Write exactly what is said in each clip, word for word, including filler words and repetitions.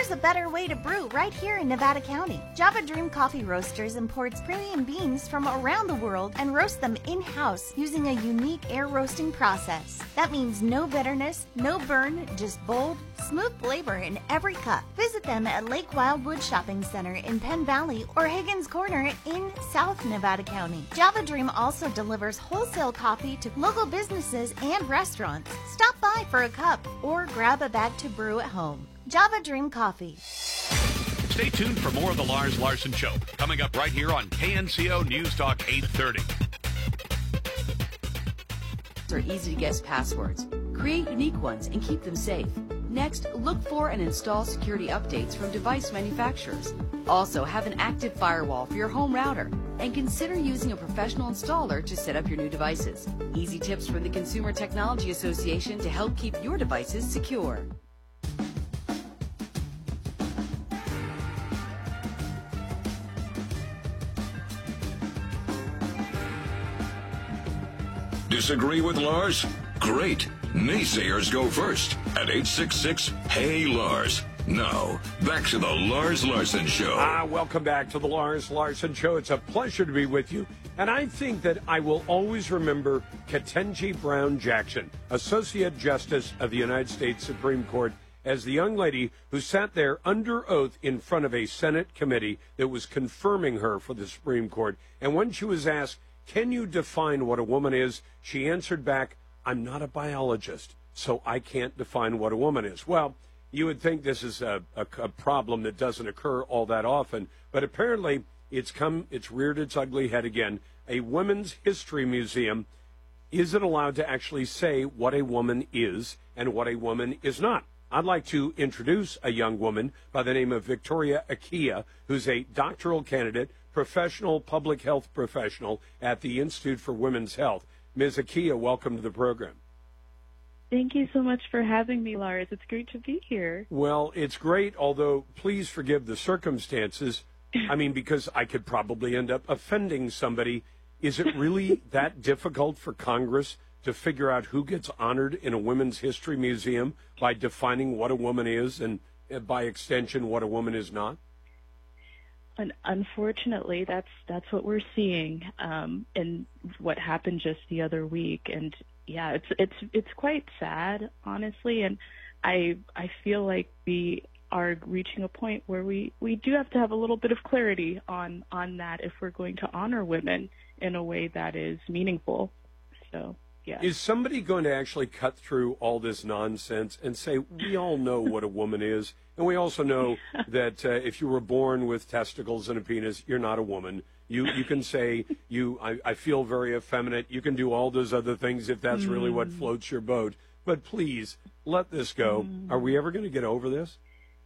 There's a better way to brew right here in Nevada County. Java Dream Coffee Roasters imports premium beans from around the world and roasts them in-house using a unique air roasting process. That means no bitterness, no burn, just bold, smooth flavor in every cup. Visit them at Lake Wildwood Shopping Center in Penn Valley or Higgins Corner in South Nevada County. Java Dream also delivers wholesale coffee to local businesses and restaurants. Stop by for a cup or grab a bag to brew at home. Java Dream Coffee. Stay tuned for more of the Lars Larson Show, coming up right here on K N C O News Talk eight thirty. Are easy to guess passwords. Create unique ones and keep them safe. Next, look for and install security updates from device manufacturers. Also, have an active firewall for your home router, and consider using a professional installer to set up your new devices. Easy tips from the Consumer Technology Association to help keep your devices secure. Disagree with Lars? Great. Naysayers go first at eight six six, Hey Lars. Now, back to the Lars Larson Show. Ah, welcome back to the Lars Larson Show. It's a pleasure to be with you. And I think that I will always remember Ketanji Brown Jackson, Associate Justice of the United States Supreme Court, as the young lady who sat there under oath in front of a Senate committee that was confirming her for the Supreme Court. And when she was asked, "Can you define what a woman is?" she answered back, "I'm not a biologist, so I can't define what a woman is." Well, you would think this is a, a, a problem that doesn't occur all that often, but apparently it's come, it's reared its ugly head again. A women's history museum isn't allowed to actually say what a woman is and what a woman is not. I'd like to introduce a young woman by the name of Victoria Akia, who's a doctoral candidate, professional public health professional at the Institute for Women's Health. Miz Akia, welcome to the program. Thank you so much for having me, Lars. It's great to be here. Well, it's great, although please forgive the circumstances. I mean, because I could probably end up offending somebody. Is it really that difficult for Congress to figure out who gets honored in a women's history museum by defining what a woman is and, by extension, what a woman is not? And unfortunately, that's that's what we're seeing, um, and what happened just the other week. And yeah, it's it's it's quite sad, honestly. And I I feel like we are reaching a point where we, we do have to have a little bit of clarity on on that if we're going to honor women in a way that is meaningful. So. Yeah. Is somebody going to actually cut through all this nonsense and say, we all know what a woman is, and we also know that uh, if you were born with testicles and a penis, you're not a woman. You you can say, you I, I feel very effeminate. You can do all those other things if that's mm. really what floats your boat. But please, let this go. Mm. Are we ever going to get over this?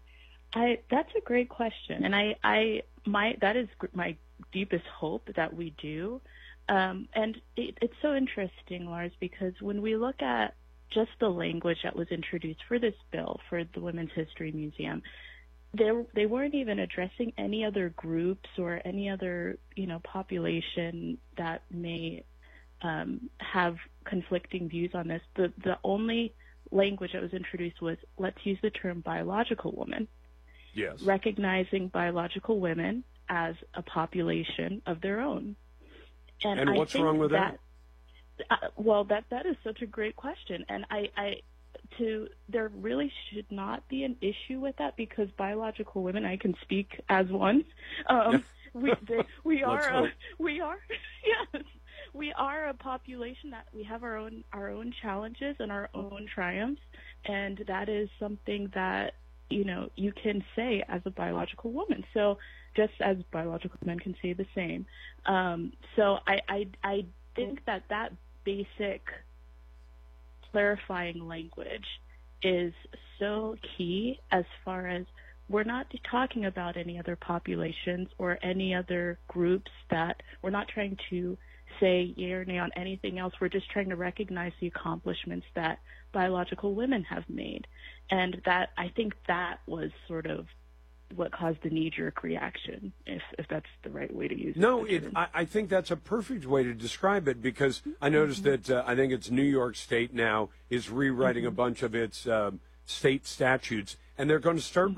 I That's a great question, and I, I my that is my deepest hope that we do. Um, and it, it's so interesting, Lars, because when we look at just the language that was introduced for this bill, for the Women's History Museum, they, they weren't even addressing any other groups or any other, you know, population that may um, have conflicting views on this. The, the only language that was introduced was, let's use the term biological woman. Yes. Recognizing biological women as a population of their own. And, and what's wrong with that? that? Uh, well, that that is such a great question, and I, I, to there really should not be an issue with that because biological women, I can speak as one. Um, we they, we are a, we are yes we are a population that we have our own our own challenges and our own triumphs, and that is something that you know you can say as a biological woman. So. Just as biological men can say the same. Um, so I, I, I think that that basic clarifying language is so key as far as we're not talking about any other populations or any other groups that we're not trying to say yay or nay on anything else. We're just trying to recognize the accomplishments that biological women have made. And that I think that was sort of what caused the knee-jerk reaction, if if that's the right way to use it. No, it, I, I think that's a perfect way to describe it because I noticed mm-hmm. that uh, I think it's New York State now is rewriting mm-hmm. a bunch of its um, state statutes, and they're going to start